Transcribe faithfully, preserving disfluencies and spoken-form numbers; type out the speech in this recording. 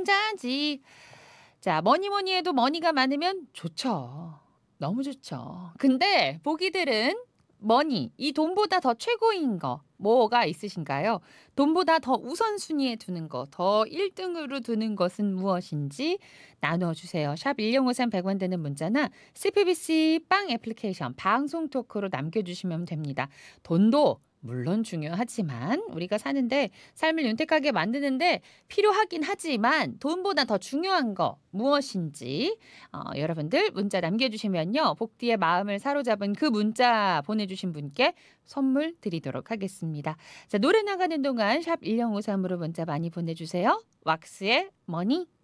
굉장하지. 자, 뭐니 뭐니 해도 머니가 많으면 좋죠. 너무 좋죠. 근데 보기들은 머니, 이 돈보다 더 최고인 거 뭐가 있으신가요? 돈보다 더 우선순위에 두는 거, 더 일 등으로 두는 것은 무엇인지 나누어 주세요. 샵 일공오삼 백 원 되는 문자나 씨피비씨 빵 애플리케이션 방송 토크로 남겨주시면 됩니다. 돈도 물론 중요하지만 우리가 사는데 삶을 윤택하게 만드는데 필요하긴 하지만 돈보다 더 중요한 거 무엇인지 어, 여러분들 문자 남겨주시면요. 복디의 마음을 사로잡은 그 문자 보내주신 분께 선물 드리도록 하겠습니다. 자, 노래 나가는 동안 샵 일공오삼으로 문자 많이 보내주세요. 왁스의 머니.